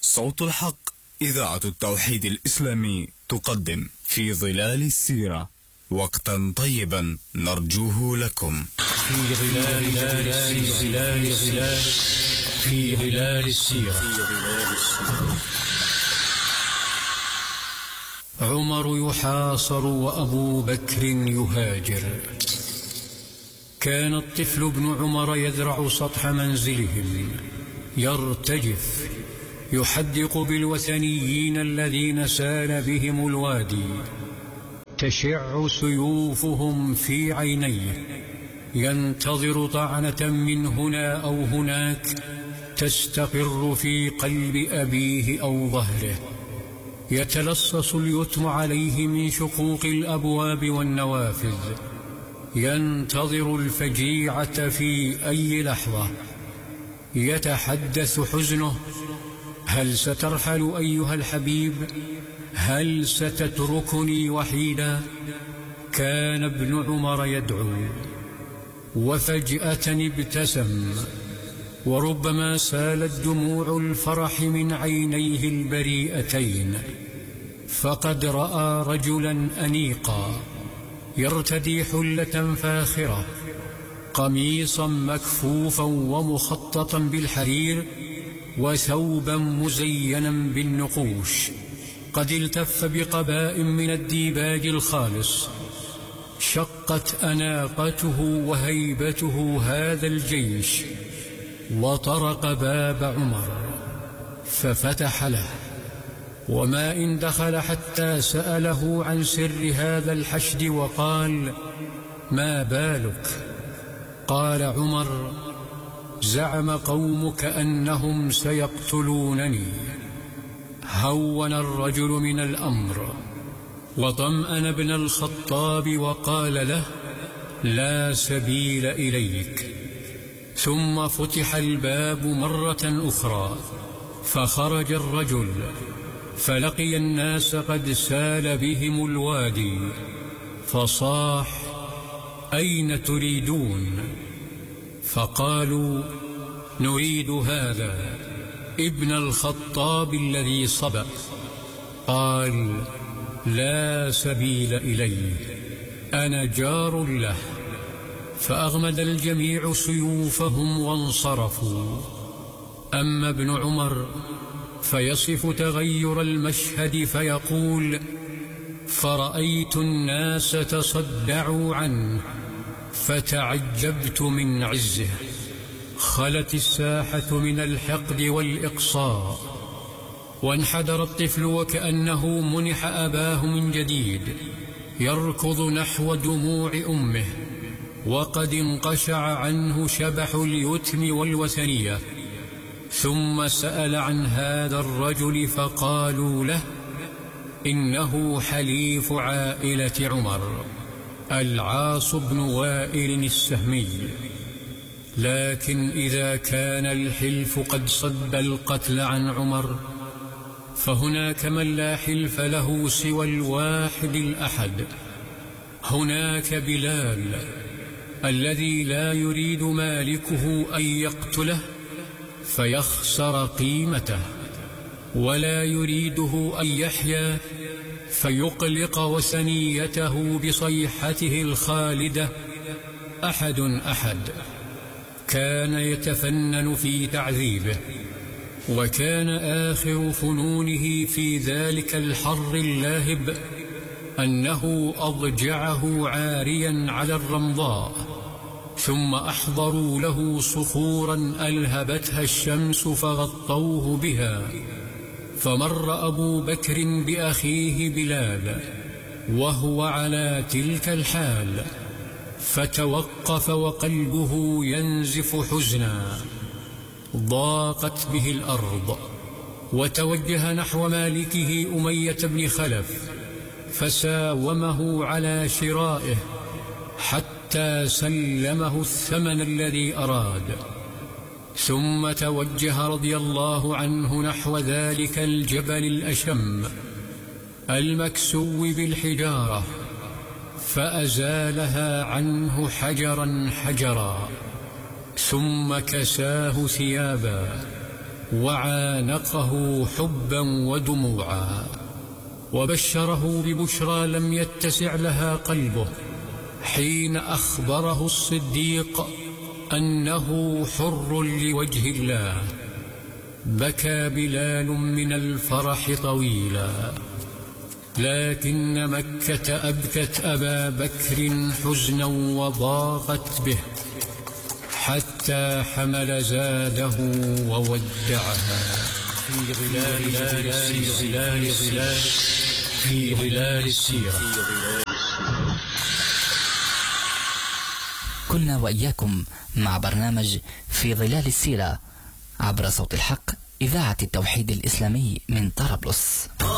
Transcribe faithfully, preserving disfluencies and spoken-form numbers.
صوت الحق إذاعة التوحيد الإسلامي تقدم في ظلال السيرة وقتا طيبا نرجوه لكم. في ظلال ظلال ظلال في ظلال السيرة. عمر يحاصر وأبو بكر يهاجر. كان الطفل ابن عمر يذرع سطح منزلهم يرتجف يحدق بالوثنيين الذين سال بهم الوادي، تشع سيوفهم في عينيه، ينتظر طعنة من هنا أو هناك تستقر في قلب أبيه أو ظهره. يتلصص اليتم عليه من شقوق الأبواب والنوافذ، ينتظر الفجيعة في أي لحظة. يتحدث حزنه: هل سترحل أيها الحبيب؟ هل ستتركني وحيدا؟ كان ابن عمر يدعو، وفجأة ابتسم، وربما سالت دموع الفرح من عينيه البريئتين، فقد رأى رجلا أنيقا يرتدي حلة فاخرة، قميصا مكفوفا ومخططا بالحرير، وثوبا مزينا بالنقوش، قد التف بقباء من الديباج الخالص. شقت أناقته وهيبته هذا الجيش، وطرق باب عمر ففتح له، وما إن دخل حتى سأله عن سر هذا الحشد وقال: ما بالك؟ قال عمر: زعم قومك أنهم سيقتلونني. هون الرجل من الأمر وطمأن ابن الخطاب وقال له: لا سبيل إليك. ثم فتح الباب مرة أخرى، فخرج الرجل فلقي الناس قد سال بهم الوادي، فصاح: أين تريدون؟ فقالوا: نريد هذا ابن الخطاب الذي صبأ. قال: لا سبيل إليه، أنا جار له. فأغمد الجميع سيوفهم وانصرفوا. أما ابن عمر فيصف تغير المشهد فيقول: فرأيت الناس تصدعوا عنه فتعجبت من عزه. خلت الساحة من الحقد والإقصاء، وانحدر الطفل وكأنه منح أباه من جديد، يركض نحو دموع أمه، وقد انقشع عنه شبح اليتم والوثنية. ثم سأل عن هذا الرجل فقالوا له: إنه حليف عائلة عمر، العاص بن وائل السهمي. لكن إذا كان الحلف قد صد القتل عن عمر، فهناك من لا حلف له سوى الواحد الأحد. هناك بلال الذي لا يريد مالكه أن يقتله فيخسر قيمته، ولا يريده أن يحيا فيقلق وثنيته بصيحته الخالدة: أحد أحد. كان يتفنن في تعذيبه، وكان آخر فنونه في ذلك الحر اللاهب أنه أضجعه عاريا على الرمضاء، ثم أحضروا له صخورا ألهبتها الشمس فغطوه بها. فمر أبو بكر بأخيه بلال وهو على تلك الحال، فتوقف وقلبه ينزف حزنا. ضاقت به الأرض، وتوجه نحو مالكه أمية بن خلف، فساومه على شرائه حتى سلمه الثمن الذي أراد. ثم توجه رضي الله عنه نحو ذلك الجبل الأشم المكسو بالحجارة، فأزالها عنه حجرا حجرا، ثم كساه ثيابا، وعانقه حبا ودموعا، وبشره ببشرى لم يتسع لها قلبه حين أخبره الصديق أنه حر لوجه الله. بكى بلال من الفرح طويلا، لكن مكة أبكت أبا بكر حزنا وضاقت به، حتى حمل زاده وودعها في ظلال في ظلال ظلال في ظلال السيرة. كنا وإياكم مع برنامج في ظلال السيرة عبر صوت الحق، إذاعة التوحيد الإسلامي من طرابلس.